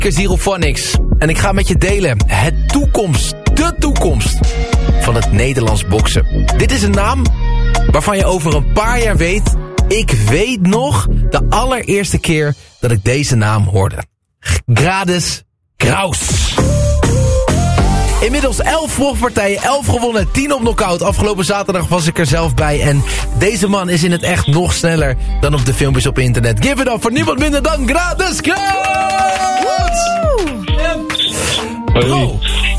Zerophonics. En ik ga met je delen de toekomst van het Nederlands boksen. Dit is een naam waarvan je over een paar jaar weet... Ik weet nog de allereerste keer dat ik deze naam hoorde. Gradus Kraus. Inmiddels 11 vochtpartijen, 11 gewonnen, 10 op knockout. Afgelopen zaterdag was ik er zelf bij. En deze man is in het echt nog sneller dan op de filmpjes op internet. Give it up voor niemand minder dan Gradus Kraus! Bro.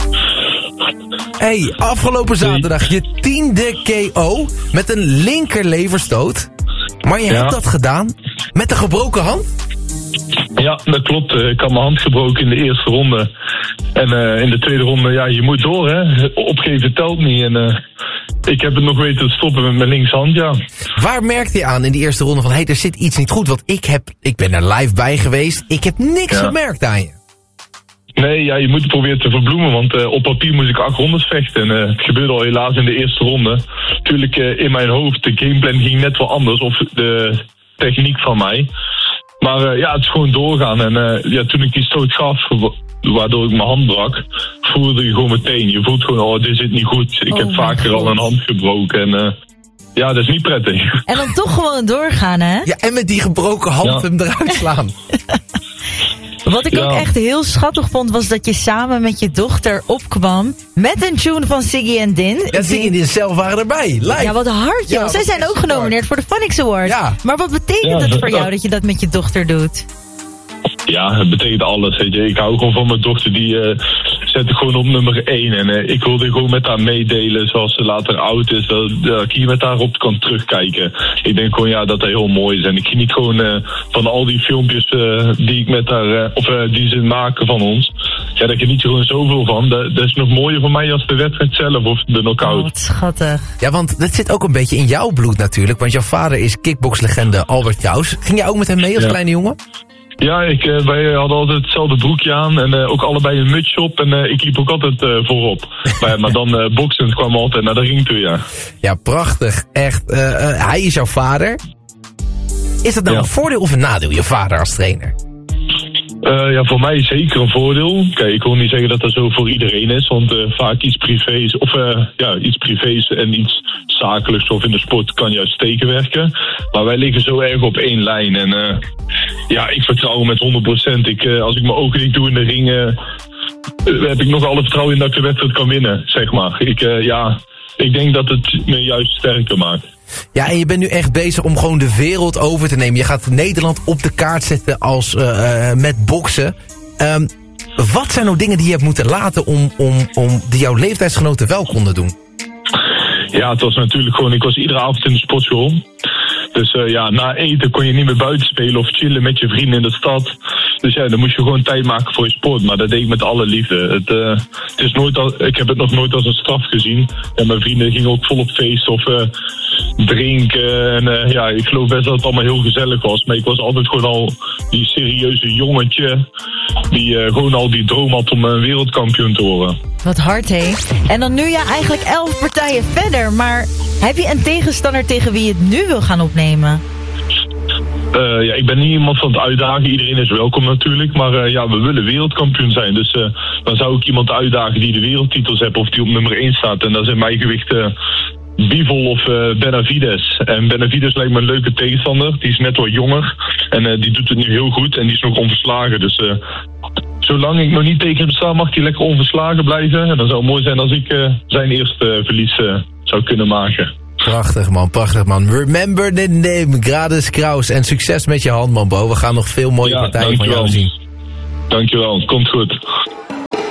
Hey, afgelopen zaterdag je 10e KO met een linkerleverstoot. Maar je hebt dat gedaan met een gebroken hand? Ja, dat klopt. Ik had mijn hand gebroken in de eerste ronde. En in de tweede ronde, ja, je moet door, hè. Opgeven telt niet. En ik heb het nog weten te stoppen met mijn linkshand, ja. Waar merkte je aan in die eerste ronde van... er zit iets niet goed, want ik ben er live bij geweest. Ik heb niks gemerkt aan je. Nee, ja, je moet het proberen te verbloemen, want op papier moest ik 8 rondes vechten. En het gebeurde al helaas in de eerste ronde. Tuurlijk, in mijn hoofd, de gameplan ging net wel anders, of de techniek van mij. Maar ja, het is gewoon doorgaan. En toen ik die stoot gaf, waardoor ik mijn hand brak, voelde je gewoon meteen. Je voelt gewoon, oh, dit zit niet goed. Ik heb vaker al een hand gebroken en... ja, dat is niet prettig. En dan toch gewoon doorgaan, hè? Ja, en met die gebroken hand hem eruit slaan. Wat ik ook echt heel schattig vond, was dat je samen met je dochter opkwam met een tune van Siggy en Din. Ja, Siggy en Din zelf waren erbij, live. Ja, wat hard, joh. Zij zijn ook genomineerd voor de Phonics Award. Ja. Maar wat betekent het voor jou dat je dat met je dochter doet? Ja, het betekent alles, weet je. Ik hou gewoon van mijn dochter, die zet ik gewoon op nummer 1. En ik wilde gewoon met haar meedelen, zoals ze later oud is, dat ik hier met haar op kan terugkijken. Ik denk gewoon, ja, dat dat heel mooi is. En ik geniet gewoon van al die filmpjes die ik met haar, die ze maken van ons. Ja, daar geniet je gewoon zoveel van. Dat is nog mooier voor mij als de wedstrijd zelf of de knockout. Oh, wat schattig. Ja, want dat zit ook een beetje in jouw bloed natuurlijk. Want jouw vader is kickboxlegende Albert Kraus. Ging jij ook met hem mee als kleine jongen? Ja, wij hadden altijd hetzelfde broekje aan en ook allebei een mutsje op en ik liep ook altijd voorop. Maar dan boksend kwam altijd naar de ring toe, ja. Ja, prachtig. Echt. Hij is jouw vader. Is dat nou een voordeel of een nadeel, je vader als trainer? Ja, voor mij zeker een voordeel. Kijk, ik wil niet zeggen dat dat zo voor iedereen is, want vaak iets privés, of iets privés en iets zakelijks of in de sport kan juist tegenwerken. Maar wij liggen zo erg op één lijn en ja, ik vertrouw met 100%. Als ik mijn ogen niet doe in de ring, heb ik nog alle vertrouwen in dat ik de wedstrijd kan winnen, zeg maar. Ik denk dat het me juist sterker maakt. Ja, en je bent nu echt bezig om gewoon de wereld over te nemen. Je gaat Nederland op de kaart zetten als met boksen. Wat zijn nou dingen die je hebt moeten laten om die jouw leeftijdsgenoten wel konden doen? Ja, het was natuurlijk gewoon, ik was iedere avond in de sportschool. Dus na eten kon je niet meer buiten spelen of chillen met je vrienden in de stad. Dus ja, dan moest je gewoon tijd maken voor je sport. Maar dat deed ik met alle liefde. Ik heb het nog nooit als een straf gezien. En mijn vrienden gingen ook volop feesten of drinken. En ik geloof best dat het allemaal heel gezellig was. Maar ik was altijd gewoon al die serieuze jongetje die gewoon al die droom had om een wereldkampioen te worden. Wat hard, hé. En dan nu eigenlijk 11 partijen verder. Maar heb je een tegenstander tegen wie je het nu wil gaan opnemen? Ik ben niet iemand van het uitdagen. Iedereen is welkom natuurlijk. Maar we willen wereldkampioen zijn. Dus dan zou ik iemand uitdagen die de wereldtitels heeft of die op nummer 1 staat. En dat is in mijn gewicht Bivol of Benavides. En Benavides lijkt me een leuke tegenstander. Die is net wat jonger. En die doet het nu heel goed. En die is nog onverslagen. Dus zolang ik nog niet tegen hem sta, mag hij lekker onverslagen blijven. En dan zou het mooi zijn als ik zijn eerste verlies zou kunnen maken. Prachtig man, prachtig man. Remember the name, Gradus Kraus. En succes met je hand, man, Bo. We gaan nog veel mooie partijen van jou zien. Dankjewel, komt goed.